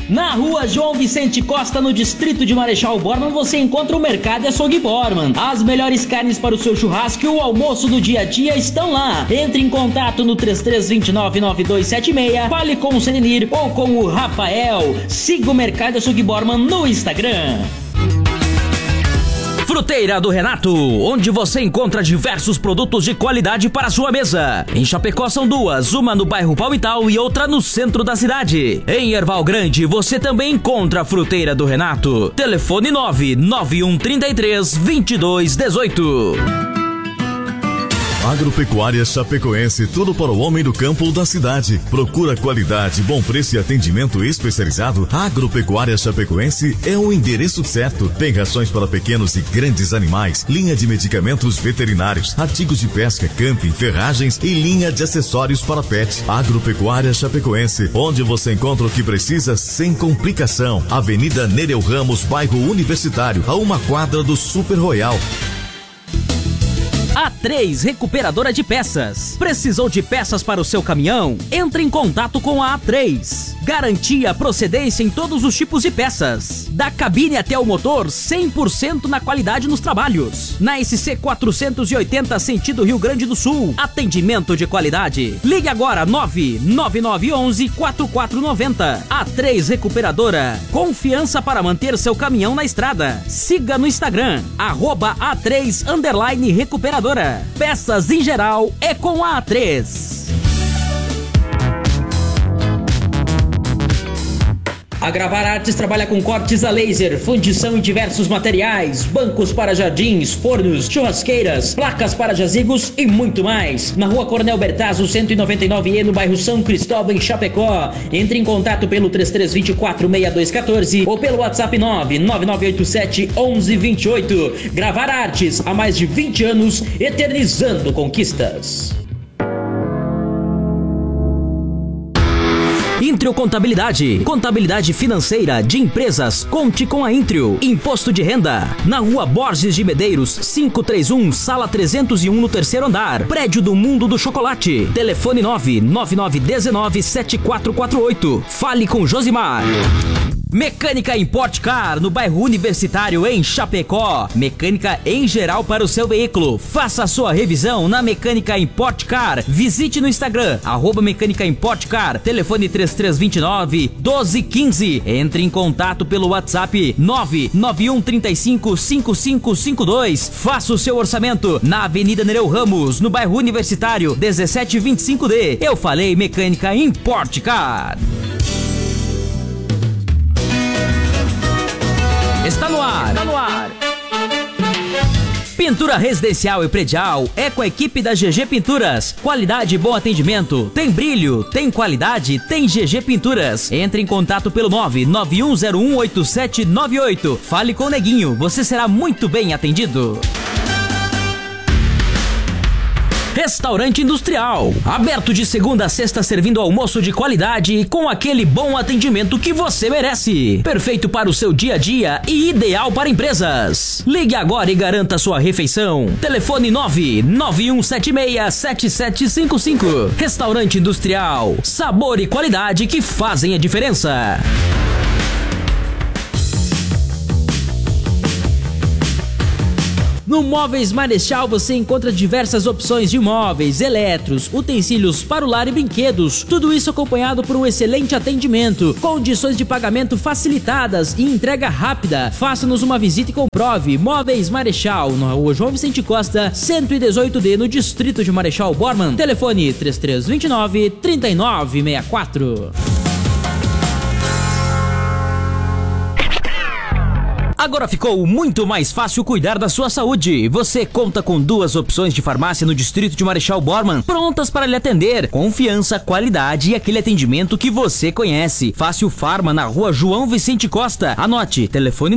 Na rua João Vicente Costa, no distrito de Marechal Bormann, você encontra o Mercado e Açougue Bormann. As melhores carnes para o seu churrasco e o almoço do dia a dia estão lá. Entre em contato no 3329-9276, fale com o Senenir ou com o Rafael. Siga o Mercado e Açougue Bormann no Instagram. Fruteira do Renato, onde você encontra diversos produtos de qualidade para a sua mesa. Em Chapecó são duas, uma no bairro Palmital e outra no centro da cidade. Em Erval Grande você também encontra a Fruteira do Renato. Telefone 99133-2218. Agropecuária Chapecoense, tudo para o homem do campo ou da cidade. Procura qualidade, bom preço e atendimento especializado? Agropecuária Chapecoense é o endereço certo. Tem rações para pequenos e grandes animais, linha de medicamentos veterinários, artigos de pesca, camping, ferragens e linha de acessórios para pet. Agropecuária Chapecoense, onde você encontra o que precisa sem complicação. Avenida Nereu Ramos, bairro Universitário, a uma quadra do Super Royal. A3 Recuperadora de Peças. Precisou de peças para o seu caminhão? Entre em contato com a A3. Garantia procedência em todos os tipos de peças. Da cabine até o motor, 100% na qualidade nos trabalhos. Na SC 480, sentido Rio Grande do Sul. Atendimento de qualidade. Ligue agora, 99911-4490. A3 Recuperadora. Confiança para manter seu caminhão na estrada. Siga no Instagram, @A3_Recuperadora. Peças em geral é com a A3. A Gravar Artes trabalha com cortes a laser, fundição em diversos materiais, bancos para jardins, fornos, churrasqueiras, placas para jazigos e muito mais. Na rua Coronel Bertazzo, 199E, no bairro São Cristóvão, em Chapecó. Entre em contato pelo 3324-6214 ou pelo WhatsApp 99987-1128. Gravar Artes, há mais de 20 anos, eternizando conquistas. Intrio Contabilidade. Contabilidade financeira de empresas. Conte com a Intrio. Imposto de renda. Na rua Borges de Medeiros, 531, sala 301, no terceiro andar. Prédio do Mundo do Chocolate. Telefone 999197448. Fale com Josimar. Mecânica Import Car, no bairro Universitário, em Chapecó. Mecânica em geral para o seu veículo. Faça a sua revisão na Mecânica Import Car. Visite no Instagram, @Mecânica Import Car. Telefone 3329-1215. Entre em contato pelo WhatsApp 991355552. Faça o seu orçamento na Avenida Nereu Ramos, no bairro Universitário, 1725D. Eu falei Mecânica Import Car. Está no ar. Está no ar. Pintura residencial e predial é com a equipe da GG Pinturas. Qualidade e bom atendimento. Tem brilho, tem qualidade, tem GG Pinturas. Entre em contato pelo 991018798. Fale com o Neguinho, você será muito bem atendido. Restaurante Industrial, aberto de segunda a sexta, servindo almoço de qualidade e com aquele bom atendimento que você merece. Perfeito para o seu dia a dia e ideal para empresas. Ligue agora e garanta sua refeição. Telefone 991767755. Restaurante Industrial, sabor e qualidade que fazem a diferença. No Móveis Marechal você encontra diversas opções de móveis, eletros, utensílios para o lar e brinquedos. Tudo isso acompanhado por um excelente atendimento, condições de pagamento facilitadas e entrega rápida. Faça-nos uma visita e comprove. Móveis Marechal, na rua João Vicente Costa, 118D, no distrito de Marechal Bormann. Telefone 3329-3964. Agora ficou muito mais fácil cuidar da sua saúde. Você conta com 2 opções de farmácia no distrito de Marechal Bormann, prontas para lhe atender. Confiança, qualidade e aquele atendimento que você conhece. Fácil Farma, na rua João Vicente Costa. Anote, telefone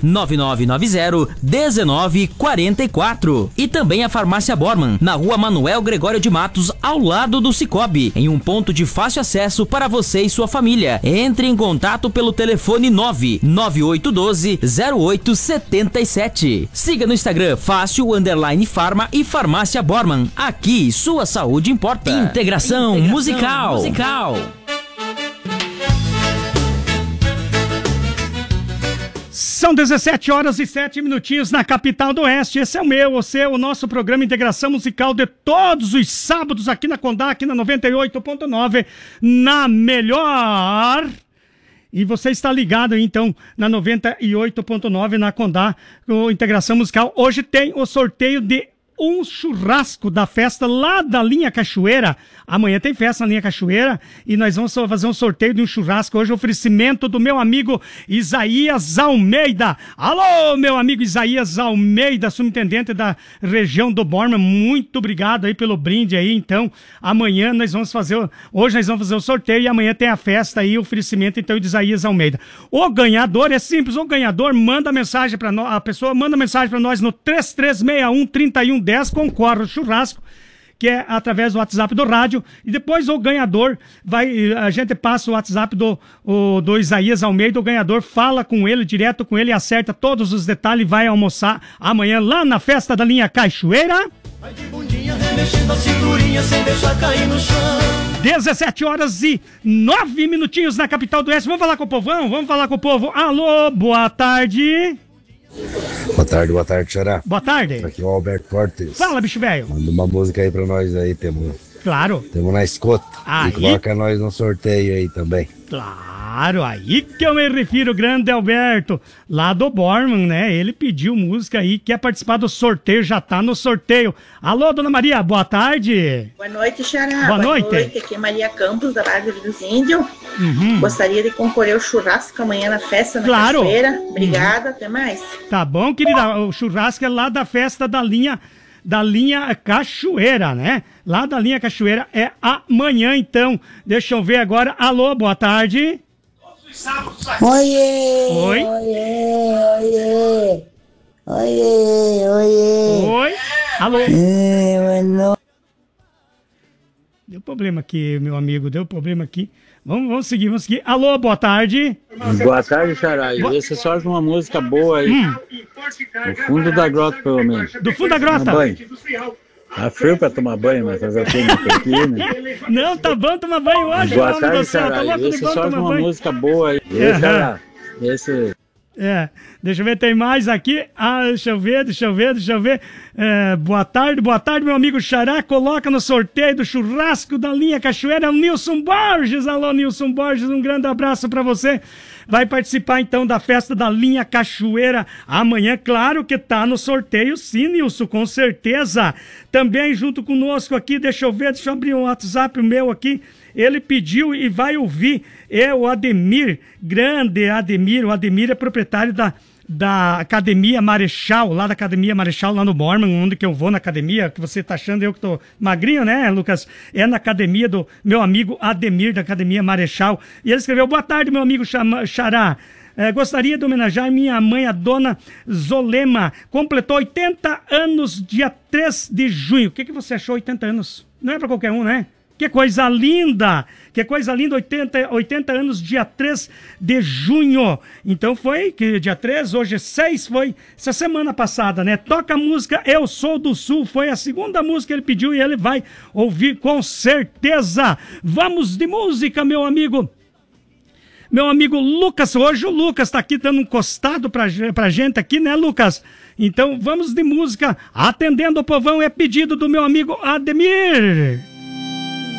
99990-1944. E também a Farmácia Bormann, na rua Manuel Gregório de Matos, ao lado do Cicobi, em um ponto de fácil acesso para você e sua família. Entre em contato pelo telefone 99812-0877. Siga no Instagram Fácil_Farma e Farmácia Bormann. Aqui sua saúde importa. Integração musical. São 17 horas e 7 minutinhos na capital do Oeste. Esse é o meu, o seu, o nosso programa Integração Musical de todos os sábados aqui na Condá, aqui na 98.9, na melhor. E você está ligado aí, então, na 98.9 na Condá, com Integração Musical. Hoje tem o sorteio de um churrasco da festa lá da Linha Cachoeira. Amanhã tem festa na Linha Cachoeira e nós vamos fazer um sorteio de um churrasco. Hoje oferecimento do meu amigo Isaías Almeida. Alô, meu amigo Isaías Almeida, subintendente da região do Borma. Muito obrigado aí pelo brinde aí. Então, amanhã nós vamos fazer, hoje nós vamos fazer o sorteio e amanhã tem a festa aí, oferecimento então de Isaías Almeida. O ganhador é simples, o ganhador manda mensagem para nós, a pessoa manda mensagem para nós no 3361-3110, concorre ao churrasco, que é através do WhatsApp do rádio, e depois o ganhador a gente passa o WhatsApp do Isaías Almeida, o ganhador fala com ele, direto com ele, acerta todos os detalhes e vai almoçar amanhã lá na festa da Linha Cachoeira. Vai de bundinha, remexendo a cinturinha, sem deixar cair no chão. 17 horas e 9 minutinhos na capital do Oeste. Vamos falar com o povão? Vamos falar com o povo. Alô, boa tarde. Boa tarde, Xará. Boa tarde. Aqui é o Alberto Cortes. Fala, bicho velho. Manda uma música aí pra nós aí, temos na escuta. Aí. E coloca nós no sorteio aí também. Claro, aí que eu me refiro, grande Alberto, lá do Borman, né? Ele pediu música aí, quer participar do sorteio, já tá no sorteio. Alô, dona Maria, boa tarde. Boa noite, Xará. Boa noite. Aqui é Maria Campos, da Barra dos Índios. Gostaria de concorrer ao churrasco amanhã na festa na Cachoeira. Obrigada, até mais. Tá bom, querida, o churrasco é lá da festa da linha Cachoeira, né? Lá da Linha Cachoeira é amanhã, então. Deixa eu ver agora. Alô, boa tarde. Oiê! Oi? Oiê! Oiê! Oi? Alô? Mano. Deu problema aqui, meu amigo, deu problema aqui. Vamos seguir. Alô, boa tarde. Boa tarde, Xará. Esse é só uma música boa aí. Do fundo da grota, pelo menos. Do fundo da grota? Banho. Tá frio pra tomar banho, mas fazer o que aqui, né? Não, tá bom tomar banho hoje. Boa tarde, Xará. Esse é só uma música boa aí. Xará. Esse... deixa eu ver, tem mais aqui. Deixa eu ver. Boa tarde, meu amigo Xará. Coloca no sorteio do churrasco da Linha Cachoeira o Nilson Borges. Alô, Nilson Borges, um grande abraço pra você. Vai participar então da festa da Linha Cachoeira amanhã, claro que tá no sorteio sim, Nilson, com certeza. Também junto conosco aqui, deixa eu abrir um WhatsApp meu aqui. Ele pediu e vai ouvir, é o Ademir, grande Ademir. O Ademir é proprietário da Academia Marechal, lá da Academia Marechal, lá no Borman, onde que eu vou na academia, que você tá achando eu que tô magrinho, né, Lucas? É na academia do meu amigo Ademir, da Academia Marechal. E ele escreveu: boa tarde, meu amigo Xará. Gostaria de homenagear minha mãe, a dona Zolema. Completou 80 anos dia 3 de junho. O que você achou, 80 anos? Não é pra qualquer um, né? Que coisa linda, 80 anos, dia 3 de junho. Então foi que dia 3, hoje é 6, foi essa semana passada, né? Toca a música Eu Sou do Sul, foi a segunda música que ele pediu e ele vai ouvir com certeza. Vamos de música, meu amigo. Meu amigo Lucas, hoje o Lucas tá aqui dando um costado pra gente aqui, né, Lucas? Então vamos de música, atendendo o povão, é pedido do meu amigo Ademir.